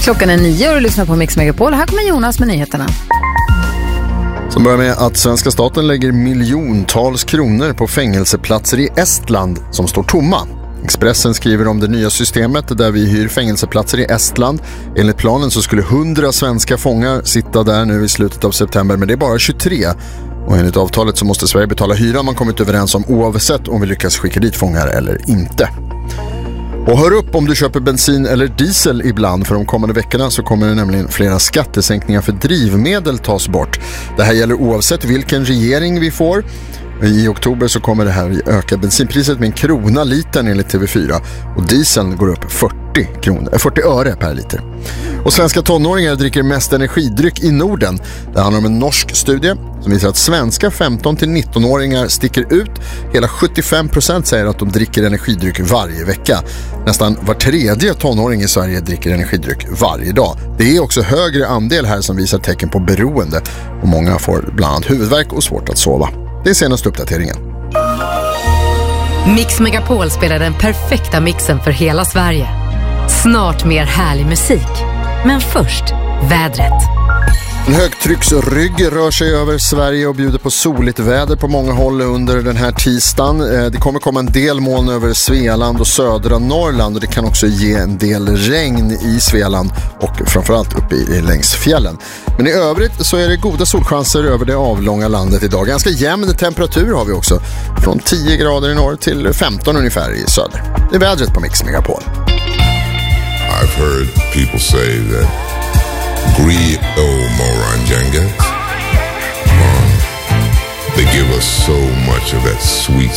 Klockan är 9 och du lyssnar på Mix Megapol. Här kommer Jonas med nyheterna. Som börjar med att svenska staten lägger miljontals kronor på fängelseplatser i Estland som står tomma. Expressen skriver om det nya systemet där vi hyr fängelseplatser i Estland. Enligt planen så skulle 100 svenska fångar sitta där nu i slutet av september, men det är bara 23. Och enligt avtalet så måste Sverige betala hyran man kommit överens om oavsett om vi lyckas skicka dit fångar eller inte. Och hör upp om du köper bensin eller diesel ibland, för de kommande veckorna så kommer det nämligen flera skattesänkningar för drivmedel tas bort. Det här gäller oavsett vilken regering vi får. I oktober så kommer det här öka bensinpriset med 1 krona litern enligt TV4 och dieseln går upp 40 öre per liter. Och svenska tonåringar dricker mest energidryck i Norden. Det handlar om en norsk studie som visar att svenska 15-19-åringar sticker ut. Hela 75% säger att de dricker energidryck varje vecka. Nästan var tredje tonåring i Sverige dricker energidryck varje dag. Det är också högre andel här som visar tecken på beroende och många får bland annat huvudvärk och svårt att sova. Det är senaste uppdateringen. Mix Megapol spelar den perfekta mixen för hela Sverige. Snart mer härlig musik. Men först, vädret. En högtrycksrygg rör sig över Sverige och bjuder på soligt väder på många håll under den här tisdagen. Det kommer komma en del moln över Svealand och södra Norrland och det kan också ge en del regn i Svealand och framförallt uppe längs fjällen. Men i övrigt så är det goda solchanser över det avlånga landet idag. Ganska jämn temperatur har vi också. Från 10 grader i norr till 15 ungefär i söder. Det är vädret på Mix Megapol. I've heard people say that Moranjanga, they give us so much of that sweet